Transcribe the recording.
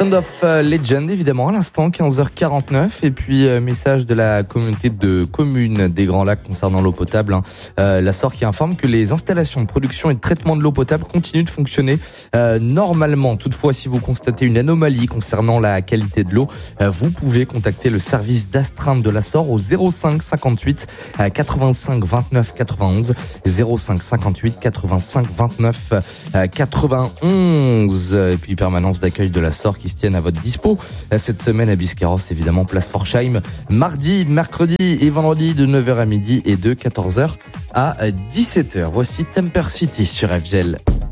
Sound of Legend, évidemment, à l'instant, 15h49. Et puis, message de la communauté de communes des Grands Lacs concernant l'eau potable. La SOR qui informe que les installations de production et de traitement de l'eau potable continuent de fonctionner normalement. Toutefois, si vous constatez une anomalie concernant la qualité de l'eau, vous pouvez contacter le service d'astreinte de la SOR au 05 58 85 29 91. 05 58 85 29 91. Et puis, permanence d'accueil de la SOR qui se tiennent à votre dispo. Cette semaine à Biscarrosse, évidemment, place Forchheim, mardi, mercredi et vendredi de 9h à midi et de 14h à 17h. Voici Temper City sur FGL.